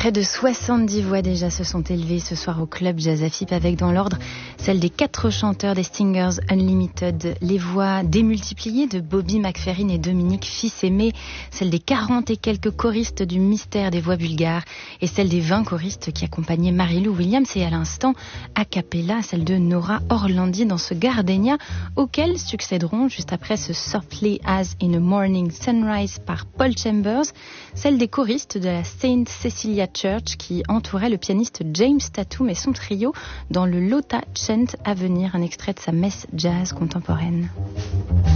Près de 70 voix déjà se sont élevées ce soir au Club Jazz AFIP, avec dans l'ordre celle des 4 chanteurs des Stingers Unlimited, les voix démultipliées de Bobby McFerrin et Dominique Fils-Aimé, celle des 40 et quelques choristes du Mystère des voix bulgares et celle des 20 choristes qui accompagnaient Mary-Lou Williams, et à l'instant, a cappella, celle de Nora Orlandi dans ce Gardenia, auquel succéderont juste après ce Softly as in a Morning Sunrise par Paul Chambers, celle des choristes de la Saint Cecilia Church qui entourait le pianiste James Tatum et son trio dans le Lota Chant à venir, un extrait de sa messe jazz contemporaine.